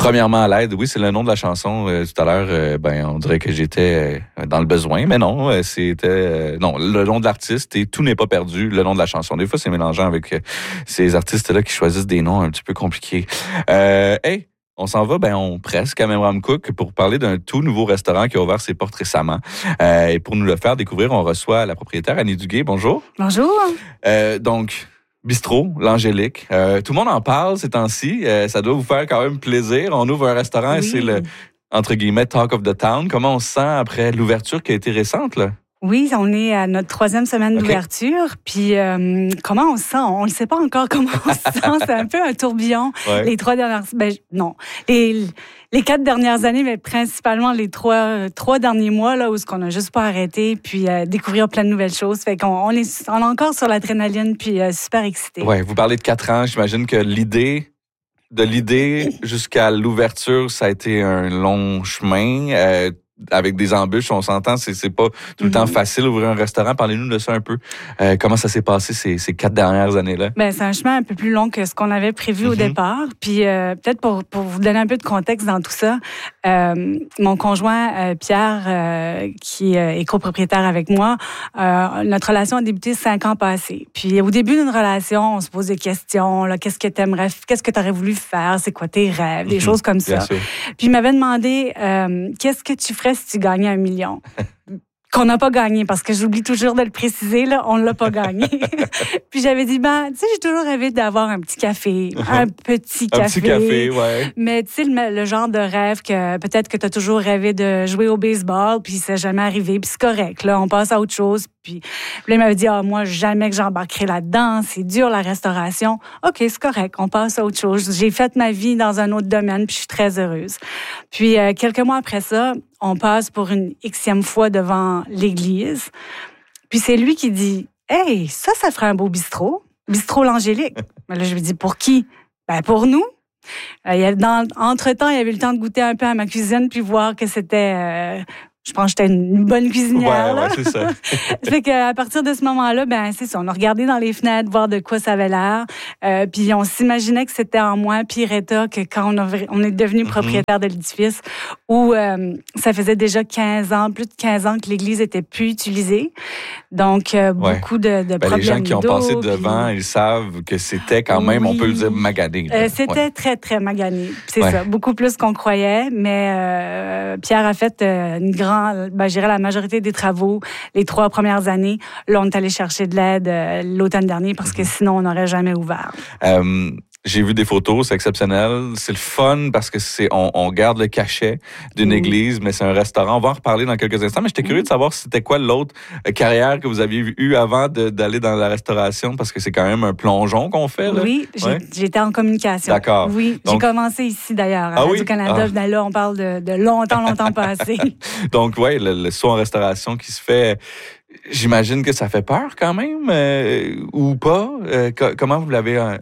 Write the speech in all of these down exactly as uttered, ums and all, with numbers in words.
Premièrement à l'aide, oui, c'est le nom de la chanson. Euh, tout à l'heure, euh, ben, on dirait que j'étais euh, dans le besoin, mais non, euh, c'était euh, non le nom de l'artiste et tout n'est pas perdu. Le nom de la chanson. Des fois, c'est mélangeant avec euh, ces artistes-là qui choisissent des noms un petit peu compliqués. Euh, hey. On s'en va, ben on presque à Memram Cook pour parler d'un tout nouveau restaurant qui a ouvert ses portes récemment. Euh, et pour nous le faire découvrir, on reçoit la propriétaire Annie Duguay. Bonjour. Bonjour. Euh, donc, Bistrot, l'Angélique. Euh, tout le monde en parle ces temps-ci. Euh, ça doit vous faire quand même plaisir. On ouvre un restaurant oui. et c'est le, entre guillemets, Talk of the Town. Comment on se sent après l'ouverture qui a été récente, là? Oui, on est à notre troisième semaine okay. d'ouverture. Puis, euh, comment on se sent? On ne sait pas encore comment on se sent. C'est un peu un tourbillon. Ouais. Les trois dernières... Ben, non. Les, les quatre dernières années, mais principalement les trois, trois derniers mois, là, où on n'a juste pas arrêté, puis euh, découvrir plein de nouvelles choses. Fait qu'on on est, on est encore sur l'adrénaline, puis euh, super excités. Oui, vous parlez de quatre ans. J'imagine que l'idée... De l'idée jusqu'à l'ouverture, ça a été un long chemin. Euh, avec des embûches, on s'entend, c'est, c'est pas tout le mm-hmm. temps facile d'ouvrir un restaurant. Parlez-nous de ça un peu. Euh, comment ça s'est passé ces, ces quatre dernières années-là? Ben, c'est un chemin un peu plus long que ce qu'on avait prévu mm-hmm. au départ. Puis euh, peut-être pour, pour vous donner un peu de contexte dans tout ça, euh, mon conjoint euh, Pierre, euh, qui euh, est copropriétaire avec moi, euh, notre relation a débuté cinq ans passés. Puis au début d'une relation, on se pose des questions. Là, qu'est-ce que t'aimerais, qu'est-ce que t'aurais voulu faire? C'est quoi tes rêves? Des mm-hmm. choses comme ça. Puis il m'avait demandé, euh, qu'est-ce que tu ferais si tu gagnais un million? Qu'on n'a pas gagné, parce que j'oublie toujours de le préciser, là, on ne l'a pas gagné. Puis j'avais dit, ben, tu sais, j'ai toujours rêvé d'avoir un petit café, un petit café. Un petit café, ouais. Mais tu sais, le, le genre de rêve que peut-être que tu as toujours rêvé de jouer au baseball, puis c'est jamais arrivé, puis c'est correct, là, on passe à autre chose. Puis là, il m'avait dit, ah, moi, jamais que j'embarquerai là-dedans, c'est dur la restauration. OK, c'est correct, on passe à autre chose. J'ai fait ma vie dans un autre domaine, puis je suis très heureuse. Puis euh, quelques mois après ça, on passe pour une xème fois devant l'église. Puis c'est lui qui dit, hey, ça, ça ferait un beau bistrot. Bistrot l'Angélique. Mais là, je lui dis, pour qui? Ben, pour nous. Euh, dans, entre-temps, il y avait eu le temps de goûter un peu à ma cuisine, puis voir que c'était... Euh, je pense que j'étais une bonne cuisinière. Ouais, là. ouais, c'est ça. Fait qu'à partir de ce moment-là, ben c'est ça. On a regardé dans les fenêtres, voir de quoi ça avait l'air. Euh, puis on s'imaginait que c'était en moins pire état que quand on, a, on est devenu mm-hmm. propriétaire de l'édifice, où euh, ça faisait déjà quinze ans, plus de quinze ans que l'église était plus utilisée. Donc, euh, ouais. beaucoup de, de ben, problèmes les gens qui ont d'eau, passé devant, puis... ils savent que c'était quand même, oui. on peut le dire, magané. Euh, c'était ouais. très, très magané. C'est ouais. ça. Beaucoup plus qu'on croyait. Mais euh, Pierre a fait euh, une grande Ben, je dirais la majorité des travaux les trois premières années. Là, on est allé chercher de l'aide euh, l'automne dernier parce que sinon, on n'aurait jamais ouvert. Euh, j'ai vu des photos, c'est exceptionnel. C'est le fun parce que c'est on, on garde le cachet d'une mmh. église, mais c'est un restaurant. On va en reparler dans quelques instants, mais j'étais curieux mmh. de savoir c'était quoi l'autre carrière que vous aviez eue avant de, d'aller dans la restauration, parce que c'est quand même un plongeon qu'on fait. Là. Oui, j'ai, ouais. j'étais en communication. D'accord. Oui, Donc, j'ai commencé ici d'ailleurs, à ah Radio-Canada. Oui? Ah. Là, on parle de, de longtemps, longtemps passé. Donc, oui, le, le saut en restauration qui se fait... J'imagine que ça fait peur quand même, euh, ou pas. Euh, co- comment vous l'avez... Euh,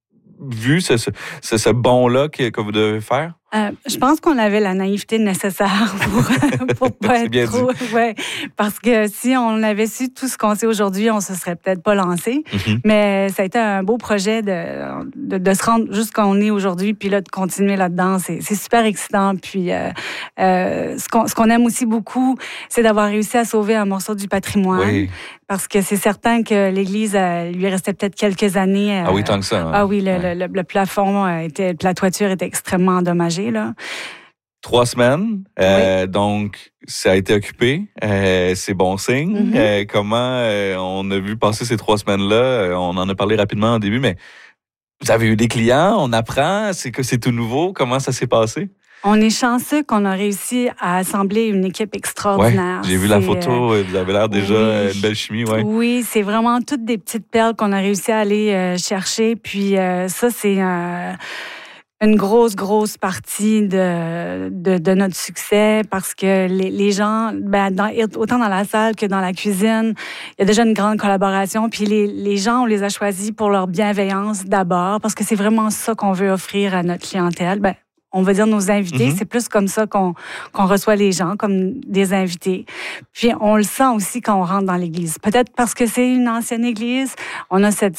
vu ce, ce, ce, ce bond-là que, que vous devez faire? Euh, je pense qu'on avait la naïveté nécessaire pour, pour pas être trop... Ouais, parce que si on avait su tout ce qu'on sait aujourd'hui, on se serait peut-être pas lancé. Mm-hmm. Mais ça a été un beau projet de, de, de se rendre jusqu'à où on est aujourd'hui, puis là, de continuer là-dedans. C'est, c'est super excitant. Puis euh, euh, ce, qu'on, ce qu'on aime aussi beaucoup, c'est d'avoir réussi à sauver un morceau du patrimoine. Oui. Parce que c'est certain que l'Église, euh, lui restait peut-être quelques années. Euh, ah oui, tant que ça. Hein? Ah oui, le, ouais. le, le, le plafond, était, la toiture était extrêmement endommagée. Là. Trois semaines, euh, oui. donc ça a été occupé, euh, c'est bon signe. Mm-hmm. Euh, comment euh, on a vu passer ces trois semaines-là, euh, on en a parlé rapidement au début, mais vous avez eu des clients, on apprend, c'est que c'est tout nouveau, comment ça s'est passé? On est chanceux qu'on a réussi à assembler une équipe extraordinaire. Ouais, j'ai vu c'est, la photo, vous avez l'air déjà oui, une belle chimie. Ouais. Oui, c'est vraiment toutes des petites perles qu'on a réussi à aller euh, chercher. Puis euh, ça, c'est euh, une grosse, grosse partie de, de, de notre succès parce que les, les gens, ben, dans, autant dans la salle que dans la cuisine, il y a déjà une grande collaboration. Puis les, les gens, on les a choisis pour leur bienveillance d'abord parce que c'est vraiment ça qu'on veut offrir à notre clientèle. Ben, on va dire nos invités, mm-hmm. c'est plus comme ça qu'on, qu'on reçoit les gens, comme des invités. Puis on le sent aussi quand on rentre dans l'église. Peut-être parce que c'est une ancienne église, on a cette, cette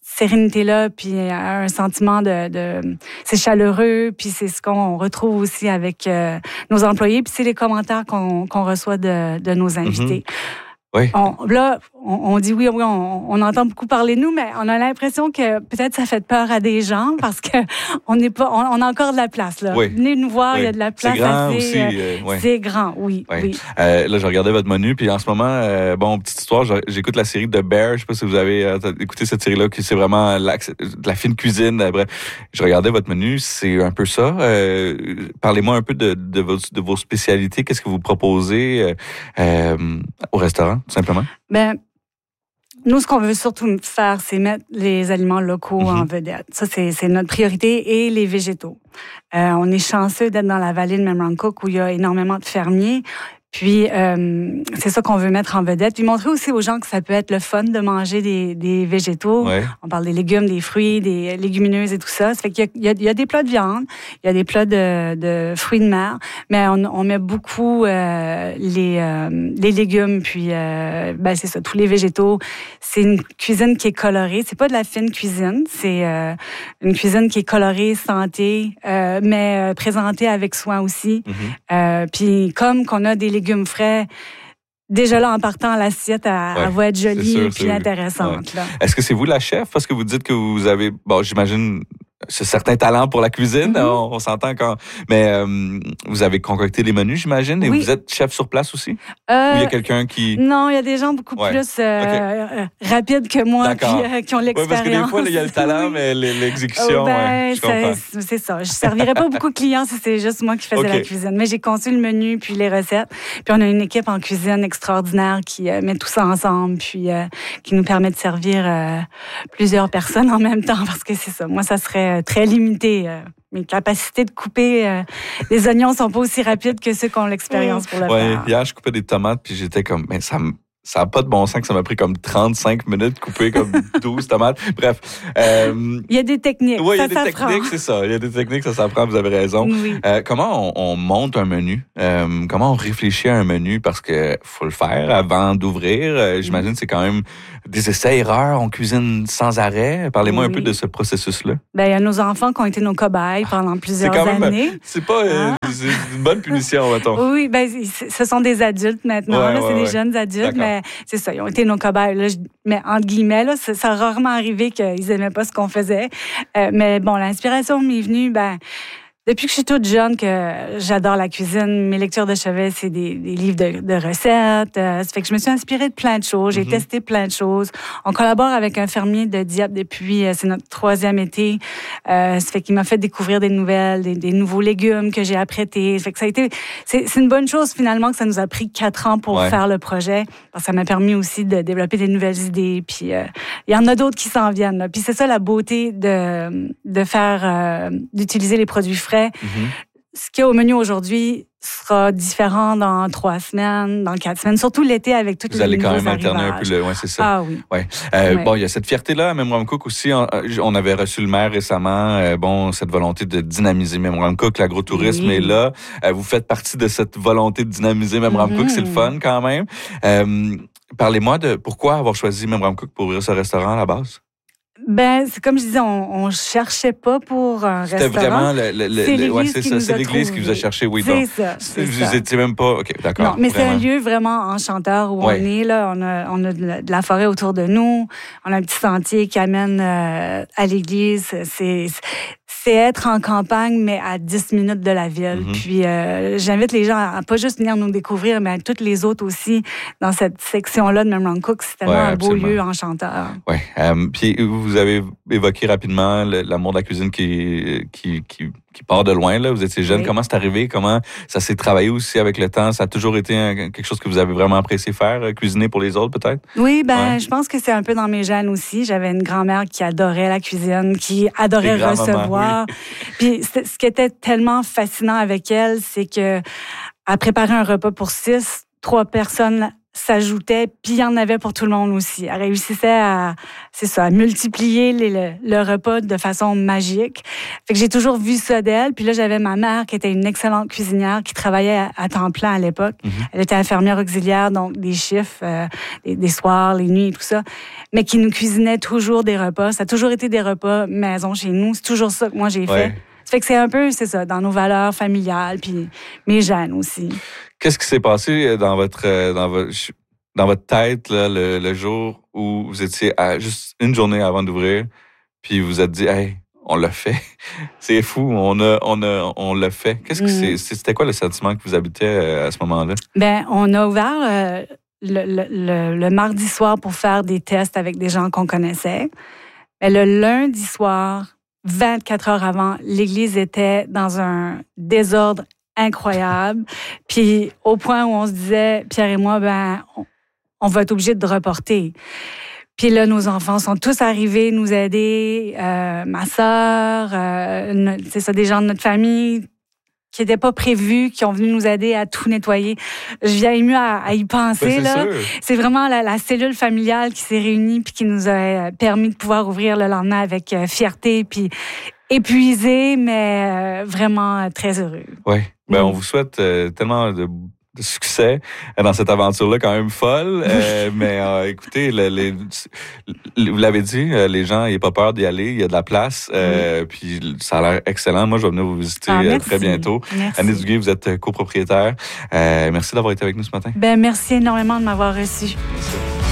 sérénité-là, puis un sentiment de, de c'est chaleureux, puis c'est ce qu'on retrouve aussi avec euh, nos employés, puis c'est les commentaires qu'on, qu'on reçoit de, de nos invités. Mm-hmm. Oui. On, là, on, on dit oui, oui, on, on entend beaucoup parler de nous, mais on a l'impression que peut-être ça fait peur à des gens parce que on n'est pas, on, on a encore de la place là. Oui. Venez nous voir, oui. il y a de la place. C'est grand assez, aussi. Euh, euh, ouais. C'est grand, oui. Ouais. oui. Euh, là, je regardais votre menu, puis en ce moment, euh, bon, petite histoire, j'écoute la série The Bear. Je sais pas si vous avez euh, écouté cette série-là, qui c'est vraiment la, de la fine cuisine. Euh, bref, je regardais votre menu, c'est un peu ça. Euh, parlez-moi un peu de, de, vos, de vos spécialités. Qu'est-ce que vous proposez euh, euh, au restaurant, tout simplement? Ben, nous, ce qu'on veut surtout faire, c'est mettre les aliments locaux mm-hmm. en vedette. Ça, c'est, c'est notre priorité, et les végétaux. Euh, on est chanceux d'être dans la vallée de Memramcook où il y a énormément de fermiers. Puis, euh, c'est ça qu'on veut mettre en vedette. Puis, montrer aussi aux gens que ça peut être le fun de manger des, des végétaux. Ouais. On parle des légumes, des fruits, des légumineuses et tout ça. Ça fait qu'il y a, il y a des plats de viande, il y a des plats de, de fruits de mer, mais on, on met beaucoup euh, les, euh, les légumes, puis euh, ben c'est ça, tous les végétaux. C'est une cuisine qui est colorée. C'est pas de la fine cuisine. C'est euh, une cuisine qui est colorée, santé, euh, mais euh, présentée avec soin aussi. Mm-hmm. Euh, puis, comme qu'on a des légumes frais, déjà là, en partant, l'assiette, elle, ouais, elle va être jolie et puis intéressante. Ouais. Là. Est-ce que c'est vous la chef? Parce que vous dites que vous avez, bon, j'imagine, ce certain talent pour la cuisine, mm-hmm. on, on s'entend quand... Mais euh, vous avez concocté les menus, j'imagine, et oui. vous êtes chef sur place aussi? Euh, Ou il y a quelqu'un qui... Non, il y a des gens beaucoup ouais. plus euh, okay. euh, rapides que moi, puis, euh, qui ont l'expérience. Oui, parce que des fois, il y a le talent, oui. mais l'exécution, ben, ouais, je comprends. C'est, c'est ça. Je ne servirais pas beaucoup de clients si c'est juste moi qui faisais okay. la cuisine. Mais j'ai conçu le menu, puis les recettes. Puis on a une équipe en cuisine extraordinaire qui euh, met tout ça ensemble, puis euh, qui nous permet de servir euh, plusieurs personnes en même temps, parce que c'est ça. Moi, ça serait très limité. Euh, mes capacités de couper euh, les oignons sont pas aussi rapides que ceux qui ont l'expérience pour le ouais, faire. Hier, je coupais des tomates, puis j'étais comme, mais ça me... Ça n'a pas de bon sens que ça m'a pris comme trente-cinq minutes de couper comme douze tomates. Bref. Euh, il y a des techniques. Oui, il y a des s'apprend. techniques, c'est ça. Il y a des techniques, ça s'apprend, vous avez raison. Oui. Euh, comment on, on monte un menu? Euh, comment on réfléchit à un menu? Parce que faut le faire avant d'ouvrir. Euh, j'imagine que c'est quand même des essais-erreurs. On cuisine sans arrêt. Parlez-moi oui. un peu de ce processus-là. Ben, il y a nos enfants qui ont été nos cobayes pendant plusieurs c'est quand même, années. C'est pas euh, ah. c'est une bonne punition, mettons. Oui, ben, ce sont des adultes maintenant. Ouais, là, ouais, c'est ouais. des jeunes adultes, mais c'est ça, ils ont été nos cobayes. Là, je, mais entre guillemets, là, ça, ça a rarement arrivé qu'ils n'aimaient pas ce qu'on faisait. Euh, mais bon, l'inspiration m'est venue, ben, depuis que je suis toute jeune, que j'adore la cuisine, mes lectures de chevet, c'est des, des livres de, de recettes. Euh, ça fait que je me suis inspirée de plein de choses. J'ai mm-hmm. testé plein de choses. On collabore avec un fermier de Dieppe depuis, euh, c'est notre troisième été. Euh, ça fait qu'il m'a fait découvrir des nouvelles, des, des nouveaux légumes que j'ai apprêtés. Ça fait que ça a été, c'est, c'est une bonne chose finalement que ça nous a pris quatre ans pour ouais. faire le projet. Parce que ça m'a permis aussi de développer des nouvelles idées. Puis euh, il y en a d'autres qui s'en viennent. Là. Puis c'est ça la beauté de, de faire, euh, d'utiliser les produits frais. Mm-hmm. Ce qu'il y a au menu aujourd'hui sera différent dans trois semaines, dans quatre semaines, surtout l'été avec toutes Vous les allez quand nouveaux même alterner un peu le... Oui, c'est ça. Ah oui. Ouais. Euh, ouais. Bon, il y a cette fierté-là à Memramcook aussi. On, on avait reçu le maire récemment. Euh, bon, cette volonté de dynamiser Memramcook, l'agrotourisme oui. est là. Euh, vous faites partie de cette volonté de dynamiser Memramcook. Mm-hmm. C'est le fun quand même. Euh, parlez-moi de pourquoi avoir choisi Memramcook pour ouvrir ce restaurant à la base. Ben, c'est comme je disais, on, on cherchait pas pour un C'était restaurant. C'était vraiment le, le, le, c'est l'église, ouais, c'est qui, ça, nous c'est a l'église trouvé. qui vous a cherché, oui. C'est donc, ça. C'est vous ça. étiez même pas, ok, d'accord. Non, mais vraiment. c'est un lieu vraiment enchanteur où ouais. on est là. On a, on a de, la, de la forêt autour de nous. On a un petit sentier qui amène euh, à l'église. C'est, c'est être en campagne, mais à dix minutes de la ville. Mm-hmm. Puis euh, j'invite les gens à, à pas juste venir nous découvrir, mais à toutes les autres aussi dans cette section-là de Memramcook. C'est tellement ouais, un beau lieu enchanteur. Oui. Euh, puis vous avez évoqué rapidement l'amour de la cuisine qui, qui, qui, qui part de loin. Là. Vous étiez jeune. Oui. Comment c'est arrivé? Comment ça s'est travaillé aussi avec le temps? Ça a toujours été un, quelque chose que vous avez vraiment apprécié faire, cuisiner pour les autres peut-être? Oui, ben ouais. je pense que c'est un peu dans mes gènes aussi. J'avais une grand-mère qui adorait la cuisine, qui adorait recevoir. Oui. Puis ce qui était tellement fascinant avec elle, c'est que à préparer un repas pour six, trois personnes s'ajoutait, puis il y en avait pour tout le monde aussi. Elle réussissait à, c'est ça, à multiplier les, le, le repas de façon magique. Fait que j'ai toujours vu ça d'elle. Puis là, j'avais ma mère qui était une excellente cuisinière, qui travaillait à, à temps plein à l'époque. Mm-hmm. Elle était infirmière auxiliaire, donc des chiffres, euh, des, des soirs, les nuits et tout ça, mais qui nous cuisinait toujours des repas. Ça a toujours été des repas maison chez nous. C'est toujours ça que moi, j'ai ouais. fait. Ça fait que c'est un peu, c'est ça, dans nos valeurs familiales, puis mes gènes aussi. Qu'est-ce qui s'est passé dans votre dans votre dans votre tête là, le, le jour où vous étiez à juste une journée avant d'ouvrir, puis vous vous êtes dit, hey, on l'a fait, c'est fou, on a on a on l'a fait. Qu'est-ce que mm. c'est c'était quoi le sentiment que vous habitiez à ce moment-là? Ben, on a ouvert euh, le, le, le, le mardi soir pour faire des tests avec des gens qu'on connaissait. Mais le lundi soir, vingt-quatre heures avant, l'église était dans un désordre incroyable. Puis au point où on se disait, Pierre et moi, ben, on, on va être obligés de reporter. Puis là, nos enfants sont tous arrivés nous aider. Euh, ma sœur, euh, c'est ça, des gens de notre famille qui n'étaient pas prévus, qui ont venu nous aider à tout nettoyer. Je viens émue à, à y penser. Ben, c'est là. sûr. C'est vraiment la, la cellule familiale qui s'est réunie puis qui nous a permis de pouvoir ouvrir le lendemain avec euh, fierté puis épuisé, mais euh, vraiment très heureux. Oui. Ben, mm. on vous souhaite euh, tellement de, de succès dans cette aventure-là, quand même folle. Euh, mais euh, écoutez, le, les, vous l'avez dit, les gens, n'ayez pas peur d'y aller. Il y a de la place. Euh, mm. Puis ça a l'air excellent. Moi, je vais venir vous visiter ah, très bientôt. Merci. Annie Duguay, vous êtes copropriétaire. Euh, merci d'avoir été avec nous ce matin. Ben, merci énormément de m'avoir reçu. Merci.